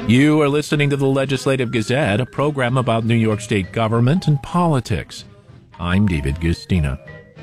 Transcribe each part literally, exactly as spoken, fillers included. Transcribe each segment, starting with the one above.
You are listening to the Legislative Gazette, a program about New York State government and politics. I'm David Gustina.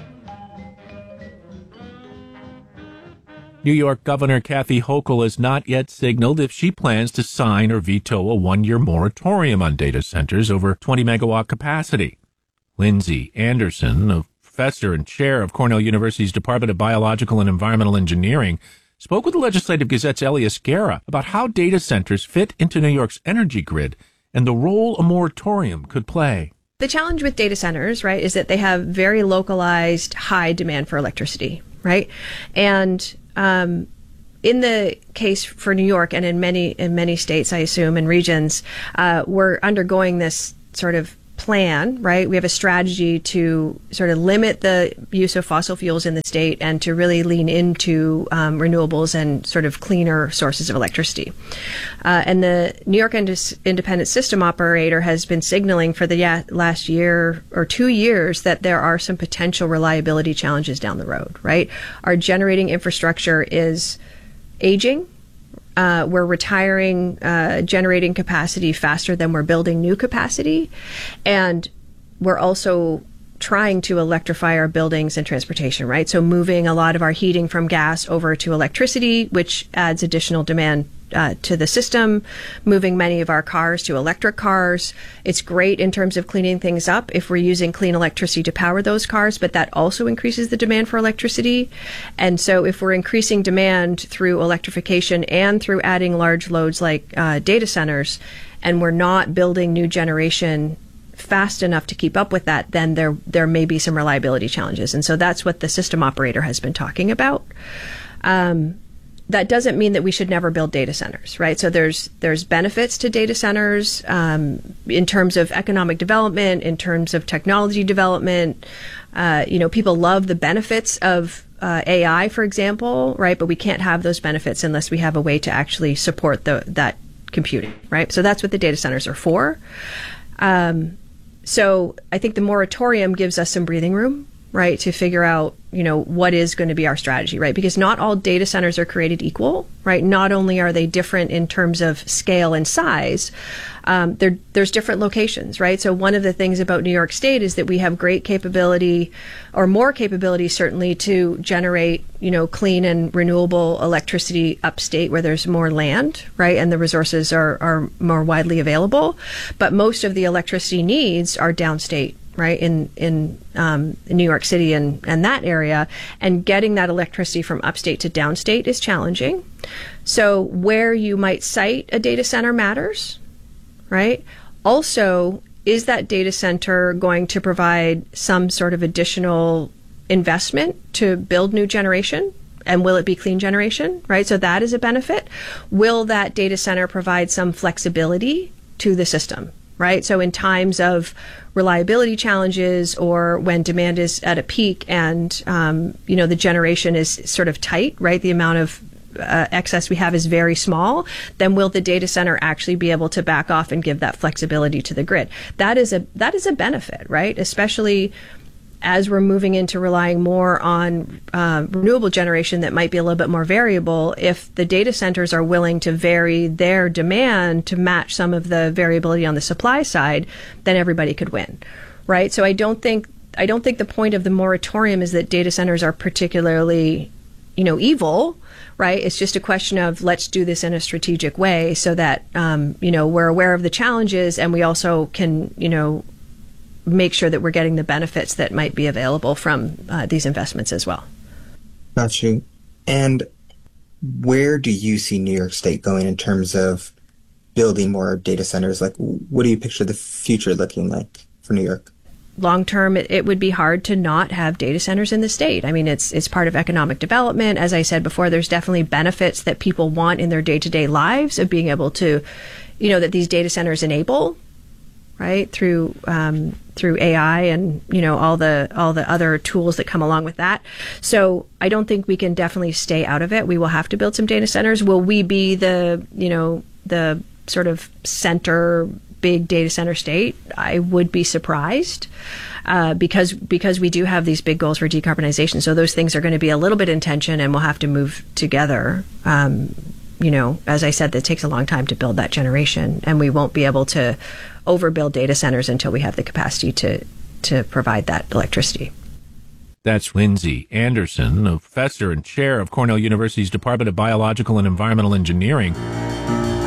New York Governor Kathy Hochul has not yet signaled if she plans to sign or veto a one-year moratorium on data centers over twenty megawatt capacity. Lindsay Anderson, a professor and chair of Cornell University's Department of Biological and Environmental Engineering, spoke with the Legislative Gazette's Elias Guerra about how data centers fit into New York's energy grid and the role a moratorium could play. The challenge with data centers, right, is that they have very localized high demand for electricity, right? And um, in the case for New York and in many in many states, I assume, and regions, uh, we're undergoing this sort of plan, right? We have a strategy to sort of limit the use of fossil fuels in the state and to really lean into um, renewables and sort of cleaner sources of electricity. Uh, and the New York Independent System Operator has been signaling for the yeah, last year or two years that there are some potential reliability challenges down the road, right? Our generating infrastructure is aging. Uh, we're retiring uh, generating capacity faster than we're building new capacity. And we're also trying to electrify our buildings and transportation, right? So moving a lot of our heating from gas over to electricity, which adds additional demand uh, to the system, moving many of our cars to electric cars. It's great in terms of cleaning things up if we're using clean electricity to power those cars, but that also increases the demand for electricity. And so if we're increasing demand through electrification and through adding large loads like uh, data centers, and we're not building new generation fast enough to keep up with that, then there there may be some reliability challenges. And so that's what the system operator has been talking about. Um, that doesn't mean that we should never build data centers, right? So there's there's benefits to data centers um, in terms of economic development, in terms of technology development. Uh, you know, people love the benefits of uh, A I, for example, right? But we can't have those benefits unless we have a way to actually support the that computing, right? So that's what the data centers are for. Um, So I think the moratorium gives us some breathing room, right, to figure out, you know, what is going to be our strategy, right? Because not all data centers are created equal, right? Not only are they different in terms of scale and size, um, there, there's different locations, right? So one of the things about New York State is that we have great capability, or more capability certainly, to generate, you know, clean and renewable electricity upstate where there's more land, right? And the resources are, are more widely available. But most of the electricity needs are downstate, right, in in, um, in New York City and, and that area, and getting that electricity from upstate to downstate is challenging. So where you might site a data center matters, right? Also, is that data center going to provide some sort of additional investment to build new generation? And will it be clean generation, right? So that is a benefit. Will that data center provide some flexibility to the system, right? So in times of reliability challenges or when demand is at a peak and, um, you know, the generation is sort of tight, right? The amount of uh, excess we have is very small, then will the data center actually be able to back off and give that flexibility to the grid? That is a, that is a benefit, right? Especially as we're moving into relying more on uh, renewable generation that might be a little bit more variable. If the data centers are willing to vary their demand to match some of the variability on the supply side, then everybody could win, right? So I don't think I don't think the point of the moratorium is that data centers are particularly, you know, evil, right? It's just a question of let's do this in a strategic way so that um, you know, we're aware of the challenges and we also can, you know, make sure that we're getting the benefits that might be available from uh, these investments as well. Got you. And where do you see New York State going in terms of building more data centers? Like, what do you picture the future looking like for New York? Long term, it, it would be hard to not have data centers in the state. I mean, it's it's part of economic development. As I said before, there's definitely benefits that people want in their day-to-day lives of being able to, you know, that these data centers enable, right, through um, through A I and, you know, all the all the other tools that come along with that. So I don't think we can definitely stay out of it. We will have to build some data centers. Will we be the, you know, the sort of center big data center state? I would be surprised uh, because because we do have these big goals for decarbonization. So those things are going to be a little bit in tension and we'll have to move together. Um, you know, as I said, that takes a long time to build that generation, and we won't be able to overbuild data centers until we have the capacity to to provide that electricity. That's Lindsay Anderson, a professor and chair of Cornell University's Department of Biological and Environmental Engineering.